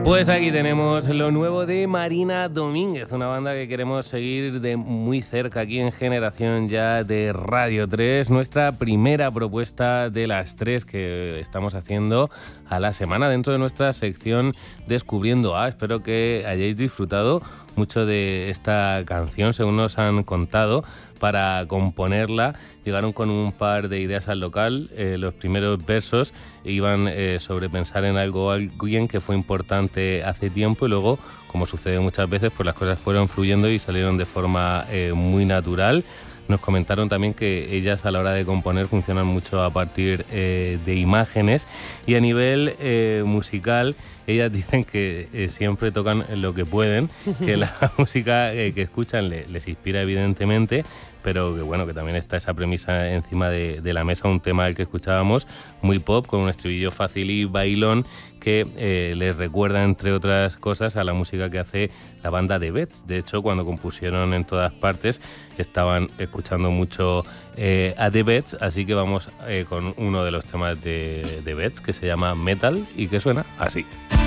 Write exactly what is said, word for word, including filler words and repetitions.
Pues aquí tenemos lo nuevo de Marina Domínguez, una banda que queremos seguir de muy cerca aquí en Generación Ya de Radio tres, nuestra primera propuesta de las tres que estamos haciendo a la semana dentro de nuestra sección Descubriendo A. Espero que hayáis disfrutado mucho de esta canción, según nos han contado. Para componerla llegaron con un par de ideas al local. Eh, los primeros versos iban eh, sobre pensar en algo, alguien que fue importante hace tiempo, y luego, como sucede muchas veces, pues las cosas fueron fluyendo y salieron de forma eh, muy natural. Nos comentaron también que ellas a la hora de componer funcionan mucho a partir eh, de imágenes, y a nivel eh, musical ellas dicen que eh, siempre tocan lo que pueden, que la música eh, que escuchan le, les inspira evidentemente, pero que bueno, que también está esa premisa encima de, de la mesa, un tema del que escuchábamos muy pop, con un estribillo fácil y bailón que eh, les recuerda, entre otras cosas, a la música que hace la banda The Bets. De hecho, cuando compusieron En Todas Partes estaban escuchando mucho eh, a The Bets, así que vamos eh, con uno de los temas de The Bets, que se llama Metal y que suena así.